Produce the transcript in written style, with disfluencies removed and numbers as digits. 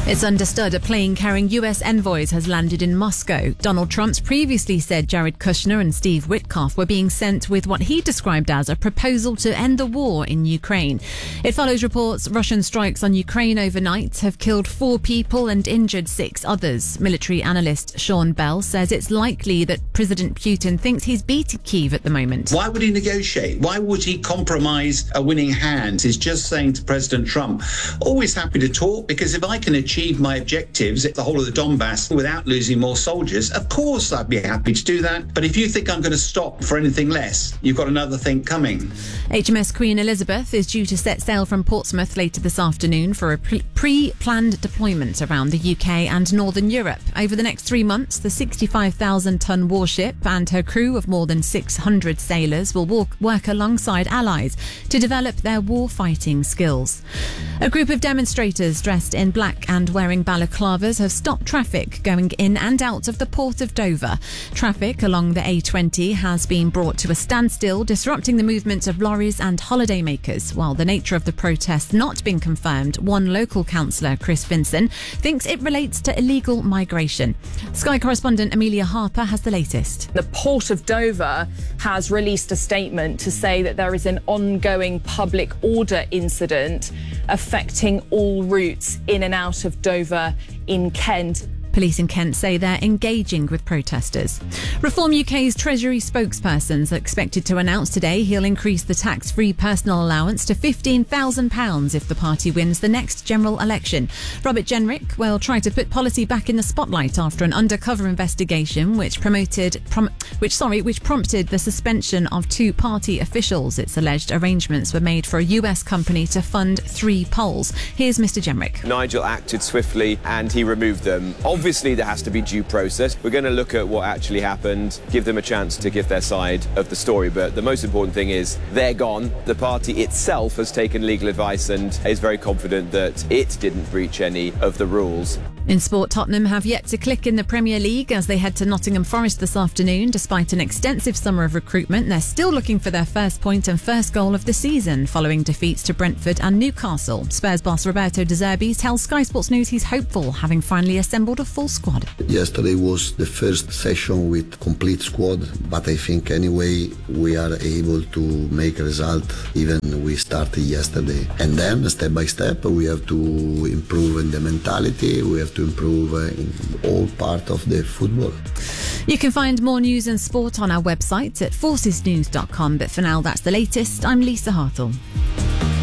It's understood a plane carrying US envoys has landed in Moscow. Donald Trump's previously said Jared Kushner and Steve Witkoff were being sent with what he described as a proposal to end the war in Ukraine. It follows reports Russian strikes on Ukraine overnight have killed 4 people and injured 6 others. Military analyst Sean Bell says it's likely that President Putin thinks he's beating Kyiv at the moment. Why would he negotiate? Why would he compromise a winning hand? He's just saying to President Trump, always happy to talk, because if I can achieve my objectives at the whole of the Donbass without losing more soldiers, of course I'd be happy to do that. But if you think I'm going to stop for anything less, you've got another thing coming. HMS Queen Elizabeth is due to set sail from Portsmouth later this afternoon for a pre-planned deployment around the UK and Northern Europe. Over the next 3 months, the 65,000-ton warship and her crew of more than 600 sailors will work alongside allies to develop their war-fighting skills. A group of demonstrators dressed in black and wearing balaclavas have stopped traffic going in and out of the port of Dover. Traffic along the A20 has been brought to a standstill, disrupting the movement of lorries and holidaymakers. While the nature of the protest not being confirmed, one local councillor, Chris Vinson, thinks it relates to illegal migration. Sky correspondent Amelia Harper has the latest. The Port of Dover has released a statement to say that there is an ongoing public order incident affecting all routes in and out of Dover in Kent. Police in Kent say they're engaging with protesters. Reform UK's Treasury spokesperson is expected to announce today he'll increase the tax-free personal allowance to £15,000 if the party wins the next general election. Robert Jenrick will try to put policy back in the spotlight after an undercover investigation which prompted the suspension of 2 party officials. It's alleged arrangements were made for a US company to fund 3 polls. Here's Mr. Jenrick. Nigel acted swiftly and he removed them. Obviously, there has to be due process. We're going to look at what actually happened, give them a chance to give their side of the story. But the most important thing is they're gone. The party itself has taken legal advice and is very confident that it didn't breach any of the rules. In sport, Tottenham have yet to click in the Premier League as they head to Nottingham Forest this afternoon. Despite an extensive summer of recruitment, they're still looking for their first point and first goal of the season following defeats to Brentford and Newcastle. Spurs boss Roberto De Zerbi tells Sky Sports News he's hopeful, having finally assembled a full squad. Yesterday was the first session with complete squad, but I think anyway we are able to make a result even we started yesterday. And then step by step we have to improve in the mentality, we have to improve in all part of the football. You can find more news and sport on our website at forcesnews.com, but for now that's the latest. I'm Lisa Hartle.